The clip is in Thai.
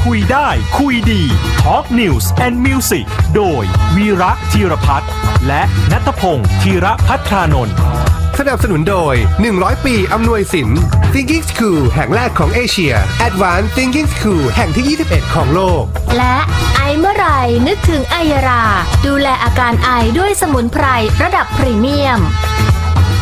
คุยได้คุยดี Talk News and Music โดยวีระธีรพัฒน์และณัฐพงศ์ธีรภัทรานนท์สนับสนุนโดย100 ปีอำนวยสิน Thinking School แห่งแรกของเอเชีย Advanced Thinking School แห่งที่21ของโลกและไอเมื่อไรนึกถึงไอยาราดูแลอาการไอด้วยสมุนไพรระดับพรีเมียม